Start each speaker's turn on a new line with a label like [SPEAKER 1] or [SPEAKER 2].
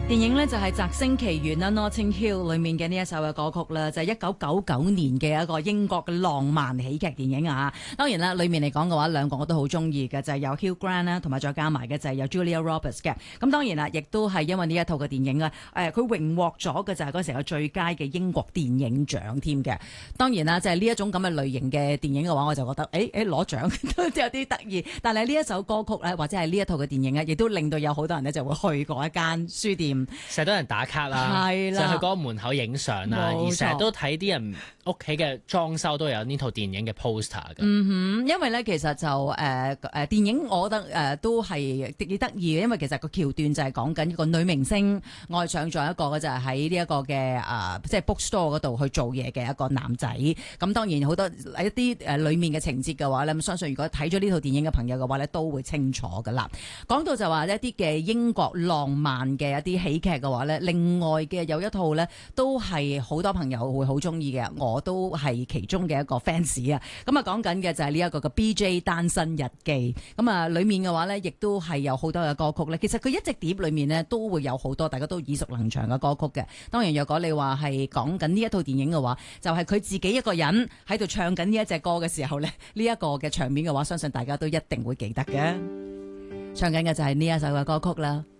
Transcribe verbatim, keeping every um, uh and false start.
[SPEAKER 1] 電影呢就係《摘星奇緣》啦，《Notting Hill》裏面嘅呢一首嘅歌曲啦，就係一九九九年嘅一個英國嘅浪漫喜劇電影啊。當然啦，裏面嚟講嘅話，兩個我都好中意嘅，就係、是、有 Hugh Grant 啦，同埋再加埋嘅就係有 Julia Roberts 嘅。咁當然啦，亦都係因為呢一套嘅電影啊，誒、呃，佢榮獲咗嘅就係嗰時候最佳嘅英國電影獎添嘅。當然啦，就係呢一種咁嘅類型嘅電影嘅話，我就覺得誒誒攞獎都有啲得意。但係呢一首歌曲咧，或者係呢一套嘅電影咧，亦都令到有好多人咧就會去過一間書店。
[SPEAKER 2] 成日都有人打卡啦，
[SPEAKER 1] 係啦，
[SPEAKER 2] 就去嗰個門口影相啦，
[SPEAKER 1] 冇錯，
[SPEAKER 2] 而成日都睇啲人屋企嘅裝修都有呢套電影嘅 poster 嘅。
[SPEAKER 1] 嗯哼，因為咧其實就誒誒、呃、電影，我覺得誒、呃、都係幾得意嘅，因為其實個橋段就係講緊一個女明星愛上咗一個嘅就係喺呢一個嘅啊、呃、即係 bookstore 嗰度去做嘢嘅一個男仔。咁當然好多一啲誒裡面嘅情節嘅話咧，咁相信如果睇咗呢套電影嘅朋友嘅話咧，都會清楚㗎啦。講到就話一啲嘅英國浪漫嘅一啲喜劇嘅話咧，另外嘅有一套咧，都係好多朋友會好中意嘅，我都係其中嘅一個 fans 啊。咁啊，講緊嘅就係呢一個嘅 B J 單身日記。咁啊，裡面嘅話咧，亦都係有好多嘅歌曲咧。其實佢一隻碟裏面呢，都會有好多大家都耳熟能詳嘅歌曲嘅。當然，若果你話係講緊呢一套電影嘅話，就係、是、佢自己一個人喺度唱緊呢一隻歌嘅時候咧，呢、這、一個嘅場面嘅話，相信大家都一定會記得嘅。唱緊嘅就係呢一首嘅歌曲啦。